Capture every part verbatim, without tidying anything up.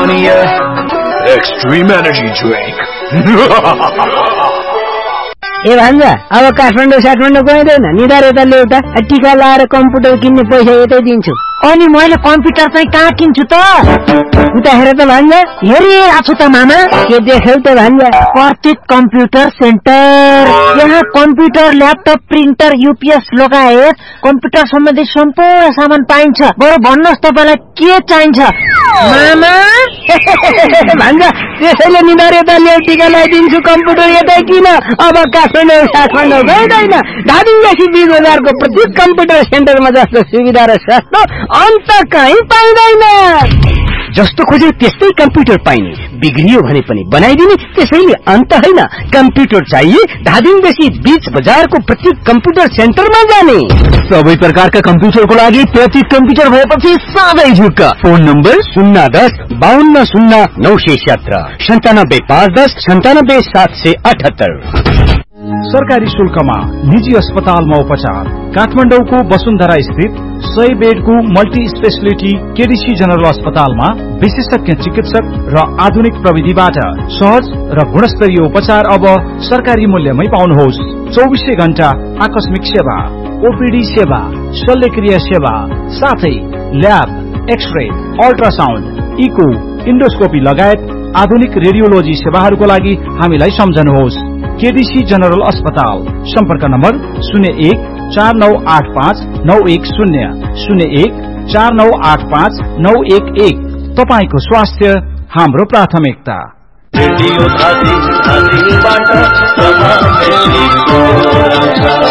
Pioneer Extreme Energy Drink. ए भान्जा अब काठमाडौँ साठमाडौँ गइँदैन निधार यता ल्याउटा टिका लाएर कम्प्युटर किन्ने पैसा यतै दिन्छु अनि मैले कम्प्युटर चाहिँ कहाँ किन्छु त उता हेर त भान्जा हेरिरहेको छु त मामा के देख्यौ त भान्जा प्रतीक कम्प्युटर सेन्टर यहाँ कम्प्युटर ल्यापटप प्रिन्टर युपीएस लगायत कम्प्युटर सम्बन्धी सम्पूर्ण सामान पाइन्छ बरु भन्नुहोस् तपाईँलाई के चाहिन्छ मामा भान्जा त्यसैले निधार यता ल्याउ टिका लगाइदिन्छु कम्प्युटर यतै किन अब काठमाडौँ साठमाडौँ गइँदैन धादिङदेखि बीस हजारको प्रत्येक कम्प्युटर सेन्टरमा जस्तो सुविधा र सस्तो अन्त कहीँ पाइँदैन जस्तो खोजे त्यस्तै कम्प्युटर पाइने बिग्रियो भने पनि बनाइदिने त्यसैले अन्त होइन कम्प्युटर चाहिए धादिङदेखि बीच बजारको प्रत्येक कम्प्युटर सेन्टरमा जाने सबै प्रकारका कम्प्युटरको लागि प्रत्येक कम्प्युटर भएपछि साधै झुक्क फोन नम्बर शून्य दस बाहन्न शून्य नौ सय सत्र सन्तानब्बे पाँच दस सन्तानब्बे सात सय अठहत्तर। सरकारी शुल्कमा निजी अस्पतालमा उपचार काठमाडौँको वसुन्धरा स्थित सय बेडको मल्टी स्पेशलिटी केडीसी जनरल अस्पतालमा विशेषज्ञ चिकित्सक र आधुनिक प्रविधिबाट सहज र गुणस्तरीय उपचार अब सरकारी मूल्यमै पाउनुहोस्। चौबिसै घण्टा आकस्मिक सेवा, ओपीडी सेवा, शल्यक्रिया सेवा, साथै lab, x-ray, ultrasound, eco, endoscopy लगायत आधुनिक रेडियोलोजी सेवाहरूको लागि हामीलाई सम्झनुहोस्। केडीसी जनरल अस्पताल सम्पर्क नम्बर शून्य एक चार नौ आठ पाँच नौ एक शून्य शून्य एक चार नौ आठ पाँच नौ एक एक। तपाईको स्वास्थ्य हाम्रो प्राथमिकता।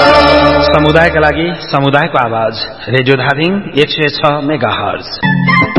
समुदायका लागि समुदायको आवाज रेडियो धादिङ एक सय छ मेगा हर्ज।